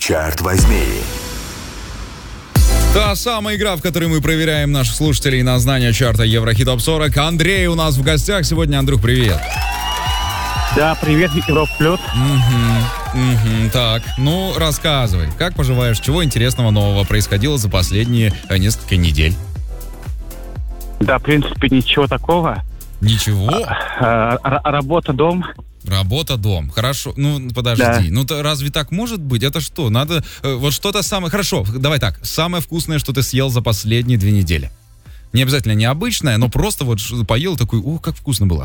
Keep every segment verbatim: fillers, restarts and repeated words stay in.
Чарт возьми. Та самая игра, в которой мы проверяем наших слушателей на знание чарта Еврохит Топ сорок. Андрей у нас в гостях сегодня. Андрюх, привет. Да, привет, Европа Плюс. Угу, угу, так, ну рассказывай, как поживаешь, чего интересного нового происходило за последние э, несколько недель? Да, в принципе, ничего такого. Ничего? А, а, работа, дом. Работа, дом. Хорошо. Ну, подожди. Да. Ну, то разве так может быть? Это что? Надо... Э, вот что-то самое... Хорошо, давай так. Самое вкусное, что ты съел за последние две недели. Не обязательно необычное, но просто вот поел такой, о, как вкусно было.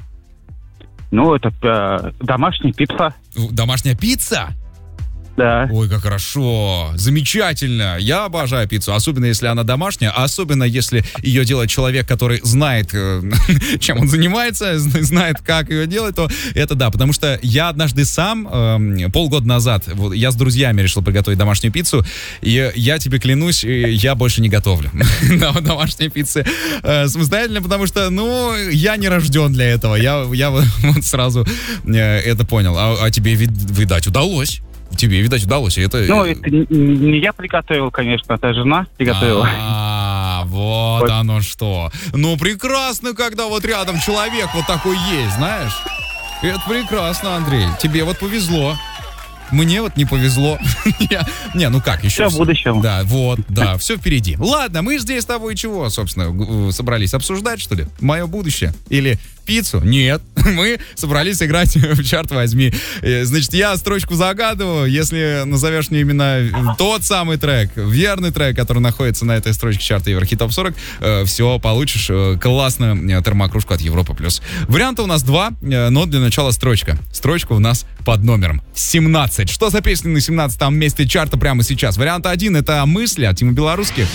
Ну, это э, домашняя пицца. Домашняя пицца? Да. Ой, как хорошо, замечательно. Я обожаю пиццу, особенно если она домашняя, а особенно если ее делает человек, который знает, чем он занимается, знает, как ее делать, то это да, потому что я однажды сам, э, полгода назад, вот, я с друзьями решил приготовить домашнюю пиццу, и я тебе клянусь, я больше не готовлю домашние пиццы э, самостоятельно, потому что, ну, я не рожден для этого, я, я вот сразу э, это понял, а, а тебе, видать, удалось. Тебе, видать, удалось, и это... Ну, это не, не я приготовил, конечно, это жена приготовила. А, вот, вот оно что. Ну, прекрасно, когда вот рядом человек вот такой есть, знаешь. Это прекрасно, Андрей. Тебе вот повезло. Мне вот не повезло. Не, ну как, еще... Все в будущем. Да, вот, да, все впереди. Ладно, мы здесь с тобой чего, собственно, собрались обсуждать, что ли? Мое будущее? Или пиццу? Нет, мы собрались играть в чарт возьми. Значит, я строчку загадываю, если назовешь мне именно тот самый трек, верный трек, который находится на этой строчке чарта Еврохит Топ сорок, все, получишь классную термокружку от Европа Плюс. Варианта у нас два, но для начала строчка. Строчка у нас под номером семнадцать. Что за песня на семнадцатом месте чарта прямо сейчас? Вариант один — это «Мысли» от Тимы Белорусских.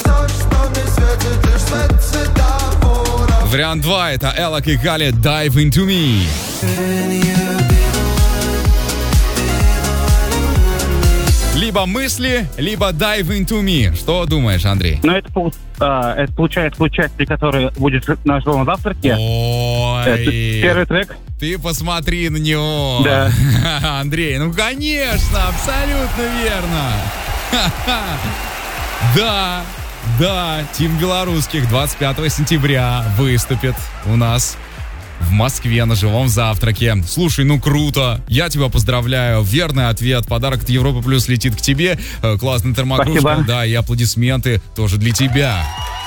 Вариант два — это Элок и Гали «Dive Into Me». Либо «Мысли», либо «Dive Into Me». Что думаешь, Андрей? Ну, это, а, это получается участие, который будет на живом завтраке. Ой. Это первый трек. Ты посмотри на него. Да. Андрей, ну, конечно, абсолютно верно. Да. Да, Тим Белорусских двадцать пятого сентября выступит у нас в Москве на живом завтраке. Слушай, ну круто, я тебя поздравляю. Верный ответ, подарок от Европа Плюс летит к тебе. Классная термокружка, спасибо. Да, и аплодисменты тоже для тебя.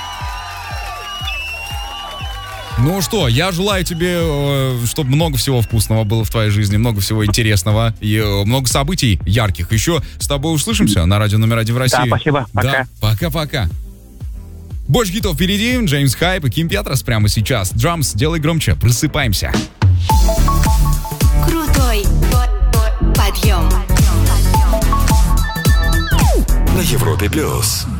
Ну что, я желаю тебе, чтобы много всего вкусного было в твоей жизни, много всего интересного и много событий ярких. Еще с тобой услышимся на радио номер один в России. Да, спасибо, пока. Да, пока-пока. Больше хитов впереди. Джеймс Хайп и Ким Петрос прямо сейчас. Драмс, делай громче, просыпаемся. Крутой подъем. На Европе Плюс.